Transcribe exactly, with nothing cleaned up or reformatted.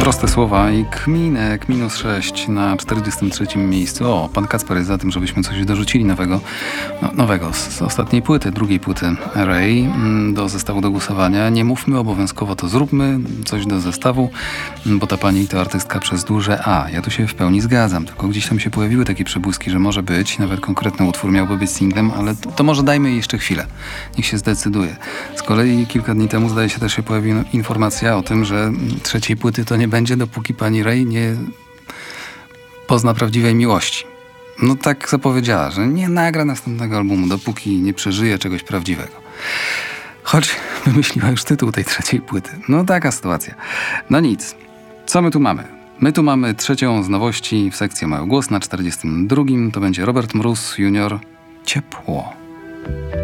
Proste słowa i kminek minus sześć na czterdziestym trzecim miejscu. O, pan Kacper jest za tym, żebyśmy coś dorzucili nowego, no, nowego z, z ostatniej płyty, drugiej płyty Ray do zestawu do głosowania. Nie mówmy obowiązkowo, to zróbmy coś do zestawu, bo ta pani to artystka przez duże A. Ja tu się w pełni zgadzam, tylko gdzieś tam się pojawiły takie przebłyski, że może być, nawet konkretny utwór miałby być singlem, ale to, to może dajmy jej jeszcze chwilę. Niech się zdecyduje. Z kolei kilka dni temu zdaje się też się pojawiła informacja o tym, że trzeciej płyty to nie będzie, dopóki pani Ray nie pozna prawdziwej miłości. No tak zapowiedziała, że nie nagra następnego albumu, dopóki nie przeżyje czegoś prawdziwego. Choć wymyśliła już tytuł tej trzeciej płyty. No taka sytuacja. No nic. Co my tu mamy? My tu mamy trzecią z nowości w sekcji Mają Głos na czterdziestym drugim. To będzie Robert Mróz junior Ciepło.